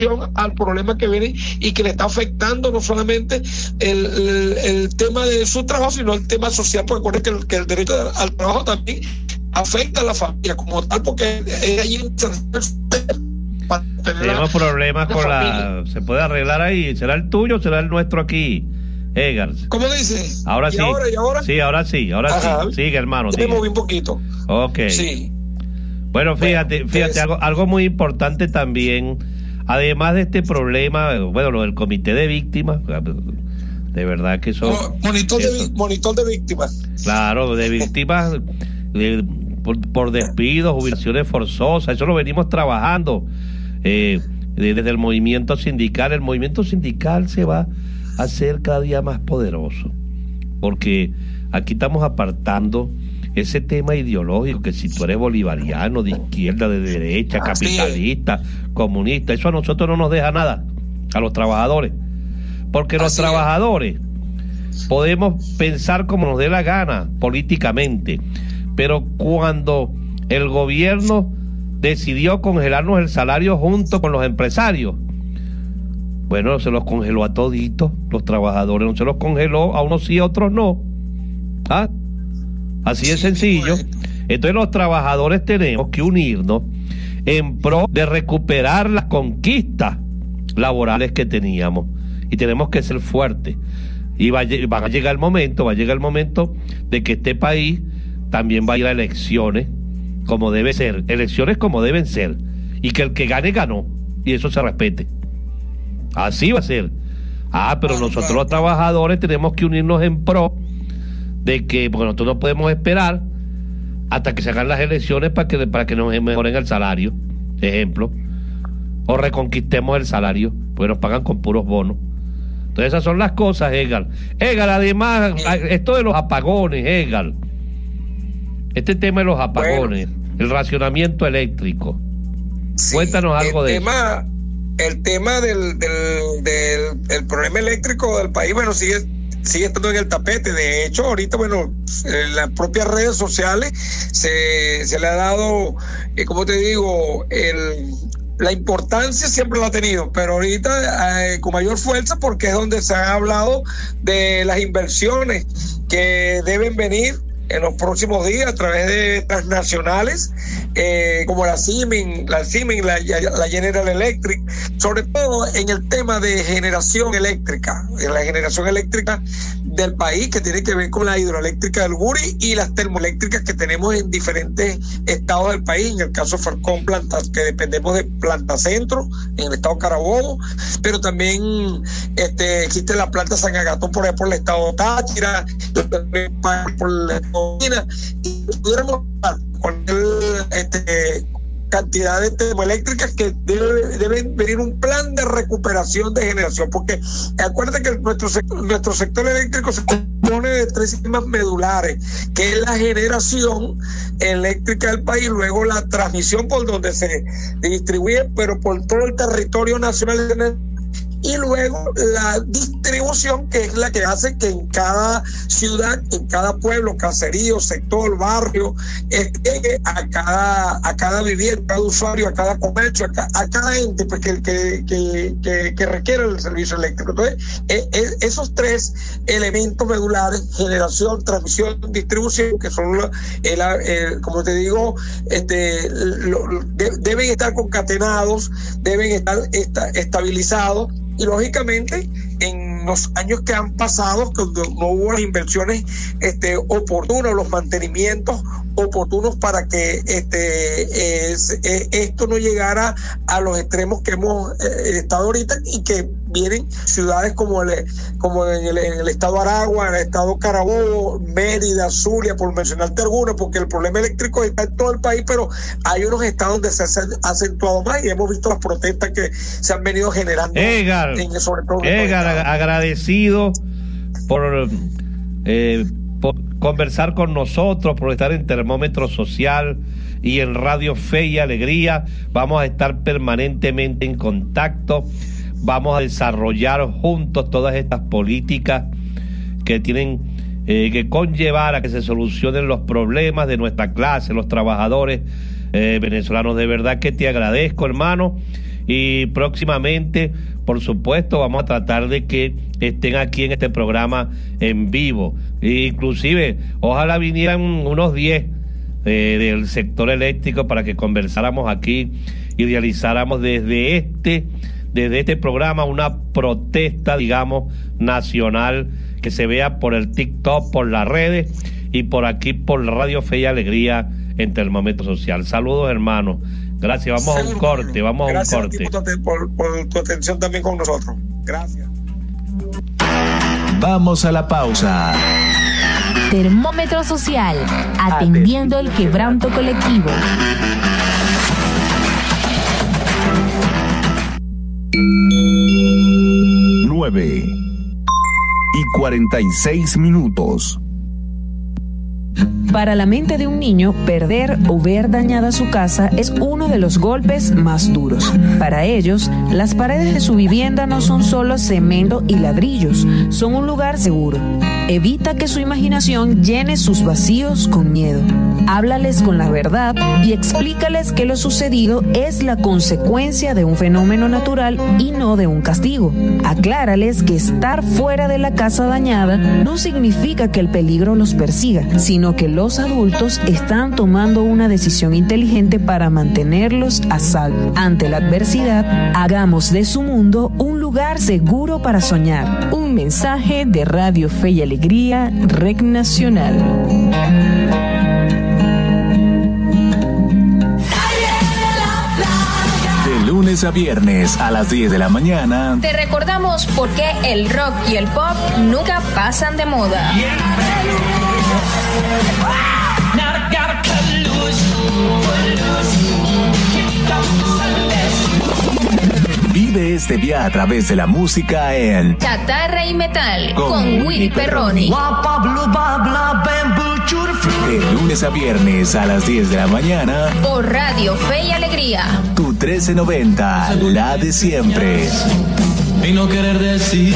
al problema que viene y que le está afectando no solamente el tema de su trabajo, sino el tema social, porque recuerden que el derecho al trabajo también afecta a la familia como tal, porque ahí tenemos problemas con familia. Se puede arreglar ahí. ¿Será el tuyo o será el nuestro aquí, Edgar? ¿Cómo dices? Ahora sí. ¿Ahora? Sí, ahora sí. Sigue, hermano. Me moví un poquito. Ok. Sí. Bueno, fíjate, algo muy importante también, además de este problema, bueno, lo del comité de víctimas, de verdad que eso... Monitor de víctimas. Claro, de víctimas por despidos, jubilaciones forzosas, eso lo venimos trabajando desde el movimiento sindical. El movimiento sindical se va a hacer cada día más poderoso, porque aquí estamos apartando ese tema ideológico, que si tú eres bolivariano, de izquierda, de derecha, capitalista, comunista, eso a nosotros no nos deja nada, a los trabajadores, porque los trabajadores podemos pensar como nos dé la gana políticamente, pero cuando el gobierno decidió congelarnos el salario junto con los empresarios, bueno, se los congeló a toditos, los trabajadores no se los congeló, a unos sí, a otros no. Así de sencillo. Entonces los trabajadores tenemos que unirnos en pro de recuperar las conquistas laborales que teníamos, y tenemos que ser fuertes, y va a llegar el momento de que este país también va a ir a elecciones como debe ser, elecciones como deben ser, y que el que gane ganó, y eso se respete. Así va a ser. Pero nosotros los trabajadores tenemos que unirnos en pro de que, porque nosotros no podemos esperar hasta que se hagan las elecciones para que nos mejoren el salario, ejemplo, o reconquistemos el salario, porque nos pagan con puros bonos. Entonces esas son las cosas, Edgar. Además, esto de los apagones, Edgar, este tema de los apagones, el racionamiento eléctrico, cuéntanos algo de eso. El tema del problema eléctrico del país, bueno, sigue estando en el tapete. De hecho, ahorita, bueno, en las propias redes sociales se le ha dado, como te digo, la importancia siempre la ha tenido, pero ahorita con mayor fuerza, porque es donde se ha hablado de las inversiones que deben venir en los próximos días a través de transnacionales como la Siemens, la General Electric, sobre todo en el tema de generación eléctrica, en la generación eléctrica del país, que tiene que ver con la hidroeléctrica del Guri y las termoeléctricas que tenemos en diferentes estados del país. En el caso de Farcón, que dependemos de Planta Centro, en el estado Carabobo, pero también existe la planta San Agatón por el estado Táchira, por el estado China, y pudiéramos cantidad de termoeléctricas que deben venir un plan de recuperación de generación, porque acuérdate que nuestro sector eléctrico se compone de tres sistemas medulares, que es la generación eléctrica del país, luego la transmisión por donde se distribuye, pero por todo el territorio nacional, y luego la distribución, que es la que hace que en cada ciudad, en cada pueblo, caserío, sector, barrio, llegue a cada vivienda, a cada usuario, a cada comercio, a cada ente pues, que requiere el servicio eléctrico. Entonces, esos tres elementos medulares, generación, transmisión, distribución, que son, como te digo, deben estar concatenados, deben estar estabilizados. Y lógicamente en los años que han pasado, cuando no hubo las inversiones oportunas, los mantenimientos oportunos para que esto no llegara a los extremos que hemos estado ahorita, y que vienen ciudades como en el estado Aragua, en el estado Carabobo, Mérida, Zulia, por mencionarte algunos, porque el problema eléctrico está en todo el país, pero hay unos estados donde se ha acentuado más, y hemos visto las protestas que se han venido generando. Sobre todo agradecido por conversar con nosotros, por estar en Termómetro Social y en Radio Fe y Alegría. Vamos a estar permanentemente en contacto, vamos a desarrollar juntos todas estas políticas que tienen que conllevar a que se solucionen los problemas de nuestra clase, los trabajadores venezolanos. De verdad que te agradezco, hermano, Y próximamente, por supuesto, vamos a tratar de que estén aquí en este programa en vivo. E inclusive, ojalá vinieran unos 10 del sector eléctrico para que conversáramos aquí y realizáramos desde este programa una protesta, digamos, nacional, que se vea por el TikTok, por las redes y por aquí por Radio Fe y Alegría en Termómetro Social. Saludos, hermanos. Gracias. Vamos a un corte. Gracias a ti por tu atención también con nosotros. Gracias. Vamos a la pausa. Termómetro Social, atendiendo el quebranto colectivo. 9:46. Para la mente de un niño, perder o ver dañada su casa es uno de los golpes más duros. Para ellos, las paredes de su vivienda no son solo cemento y ladrillos, son un lugar seguro. Evita que su imaginación llene sus vacíos con miedo. Háblales con la verdad y explícales que lo sucedido es la consecuencia de un fenómeno natural y no de un castigo. Aclárales que estar fuera de la casa dañada no significa que el peligro los persiga, sino que los adultos están tomando una decisión inteligente para mantenerlos a salvo. Ante la adversidad, hagamos de su mundo un lugar seguro para soñar. Un mensaje de Radio Fe y Alegría, Rec Nacional. De lunes a viernes a las 10 de la mañana. Te recordamos por qué el rock y el pop nunca pasan de moda. Vive este día a través de la música en Chatarra y Metal con Willy Perroni. De lunes a viernes a las 10 de la mañana Por Radio Fe y Alegría. Tu 1390, la de siempre. Y no querer decir.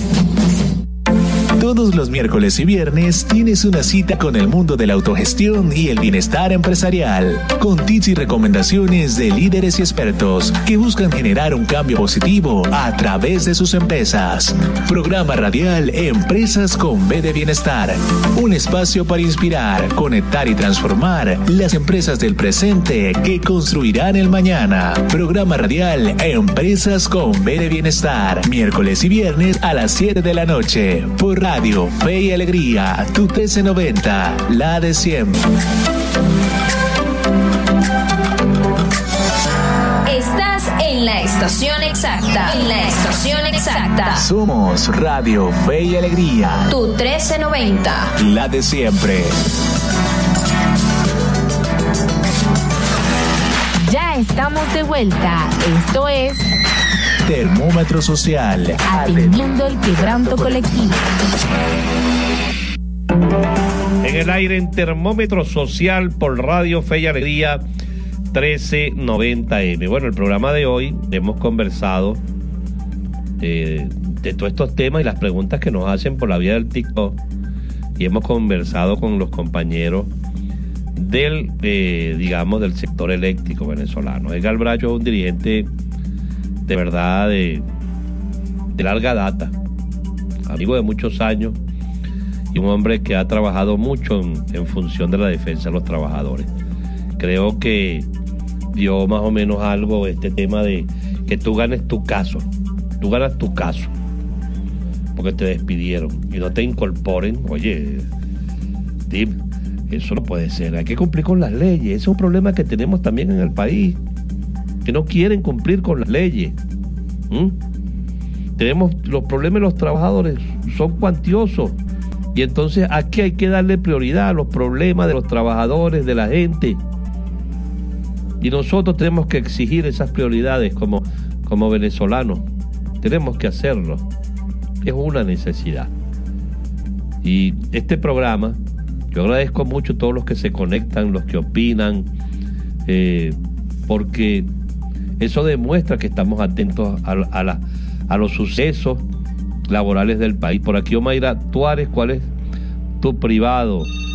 Todos los miércoles y viernes tienes una cita con el mundo de la autogestión y el bienestar empresarial, con tips y recomendaciones de líderes y expertos que buscan generar un cambio positivo a través de sus empresas. Programa radial Empresas con B de Bienestar, un espacio para inspirar, conectar y transformar las empresas del presente que construirán el mañana. Programa radial Empresas con B de Bienestar, miércoles y viernes a las 7 de la noche, por Radio Fe y Alegría, tu 1390, la de siempre. Estás en la estación exacta. En la estación exacta. Somos Radio Fe y Alegría, Tu 1390. la de siempre. Ya estamos de vuelta. Esto es Termómetro Social, Atendiendo el Quebranto Colectivo. En el aire en Termómetro Social por Radio Fe y Alegría 1390M. Bueno, el programa de hoy hemos conversado de todos estos temas y las preguntas que nos hacen por la vía del TikTok, y hemos conversado con los compañeros del, digamos, del sector eléctrico venezolano. Edgar Bracho es un dirigente de verdad de larga data, amigo de muchos años y un hombre que ha trabajado mucho en función de la defensa de los trabajadores. Creo que dio más o menos algo este tema de que tú ganes tu caso, porque te despidieron y no te incorporen. Oye, dime, eso no puede ser, hay que cumplir con las leyes. Ese es un problema que tenemos también en el país, que no quieren cumplir con las leyes. Tenemos los problemas de los trabajadores, son cuantiosos, y entonces aquí hay que darle prioridad a los problemas de los trabajadores, de la gente, y nosotros tenemos que exigir esas prioridades como venezolanos. Tenemos que hacerlo, es una necesidad. Y este programa, yo agradezco mucho a todos los que se conectan, los que opinan, porque eso demuestra que estamos atentos a los sucesos laborales del país. Por aquí Omaira Tuárez, ¿cuál es tu privado?